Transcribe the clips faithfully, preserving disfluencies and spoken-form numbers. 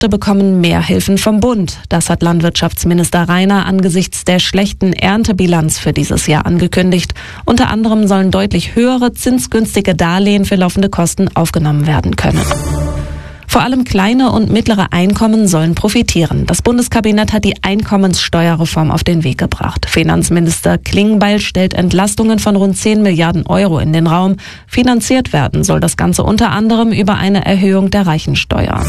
bekommen mehr Hilfen vom Bund. Das hat Landwirtschaftsminister Reiner angesichts der schlechten Erntebilanz für dieses Jahr angekündigt. Unter anderem sollen deutlich höhere zinsgünstige Darlehen für laufende Kosten aufgenommen werden können. Vor allem kleine und mittlere Einkommen sollen profitieren. Das Bundeskabinett hat die Einkommenssteuerreform auf den Weg gebracht. Finanzminister Klingbeil stellt Entlastungen von rund zehn Milliarden Euro in den Raum. Finanziert werden soll das Ganze unter anderem über eine Erhöhung der Reichensteuer.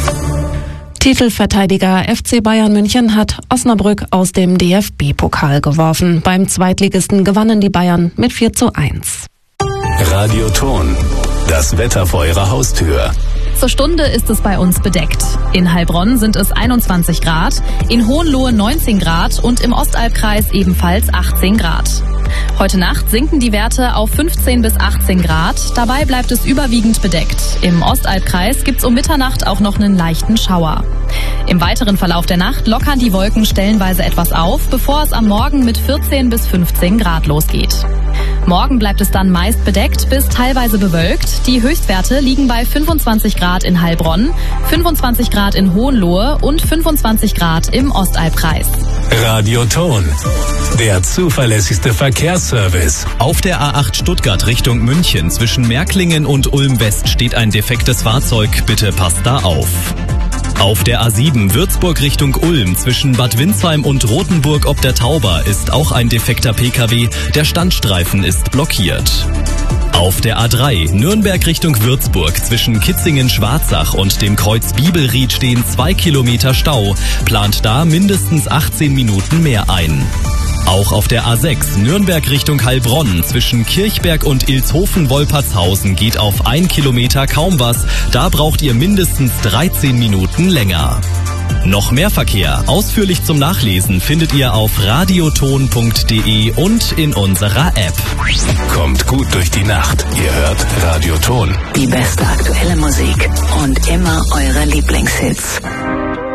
Titelverteidiger F C Bayern München hat Osnabrück aus dem D F B-Pokal geworfen. Beim Zweitligisten gewannen die Bayern mit vier zu eins. Radioton, das Wetter vor Ihrer Haustür. Zur Stunde ist es bei uns bedeckt. In Heilbronn sind es einundzwanzig Grad, in Hohenlohe neunzehn Grad und im Ostalbkreis ebenfalls achtzehn Grad. Heute Nacht sinken die Werte auf fünfzehn bis achtzehn Grad. Dabei bleibt es überwiegend bedeckt. Im Ostalbkreis gibt's um Mitternacht auch noch einen leichten Schauer. Im weiteren Verlauf der Nacht lockern die Wolken stellenweise etwas auf, bevor es am Morgen mit vierzehn bis fünfzehn Grad losgeht. Morgen bleibt es dann meist bedeckt bis teilweise bewölkt. Die Höchstwerte liegen bei fünfundzwanzig Grad in Heilbronn, fünfundzwanzig Grad in Hohenlohe und fünfundzwanzig Grad im Ostalbkreis. Radioton, der zuverlässigste Verkehrsservice. Auf der A acht Stuttgart Richtung München zwischen Märklingen und Ulm West steht ein defektes Fahrzeug. Bitte passt da auf. Auf der A sieben Würzburg Richtung Ulm zwischen Bad Windsheim und Rothenburg ob der Tauber ist auch ein defekter P K W. Der Standstreifen ist blockiert. Auf der A drei Nürnberg Richtung Würzburg zwischen Kitzingen-Schwarzach und dem Kreuz Bibelried stehen zwei Kilometer Stau. Plant da mindestens achtzehn Minuten mehr ein. Auch auf der A sechs Nürnberg Richtung Heilbronn zwischen Kirchberg und Ilshofen-Wolpertshausen geht auf ein Kilometer kaum was. Da braucht ihr mindestens dreizehn Minuten länger. Noch mehr Verkehr, ausführlich zum Nachlesen, findet ihr auf radioton punkt de und in unserer App. Kommt gut durch die Nacht. Ihr hört Radioton. Die beste aktuelle Musik und immer eure Lieblingshits.